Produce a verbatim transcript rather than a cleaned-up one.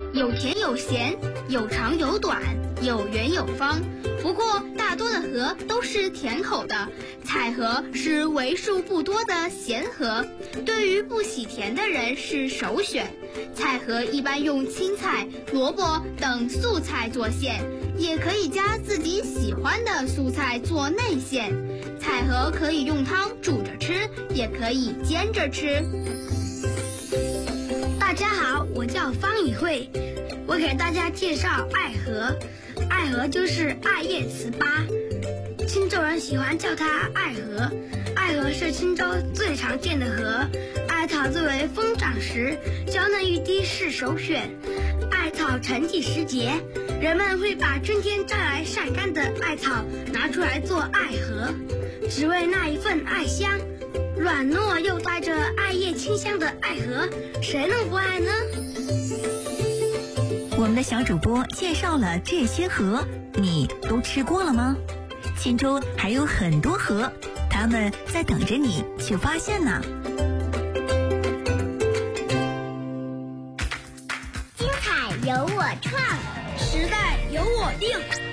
有甜有咸，有长有短，有圆有方。不过大多的河都是甜口的，彩河是为数不多的咸河，对于不喜甜的人是首选。彩河一般用青菜、萝卜等素菜做馅，也可以加自己喜欢的素菜做内馅。彩河可以用汤煮着吃，也可以煎着吃。 大家好，我叫方以慧，我给大家介绍爱河。爱河就是艾叶糍粑，青州人喜欢叫它爱河。爱河是青州最常见的河，艾草作为疯长石，娇嫩欲滴是首选。艾草沉寂时节，人们会把春天摘来晒干的艾草拿出来做爱河，只为那一份艾香。软糯又带着艾叶清香的爱河，谁能不爱呢？ 我们的小主播介绍了这些河，你都吃过了吗？青州还有很多河，它们在等着你去发现呢。 精彩由我创， 时代由我定。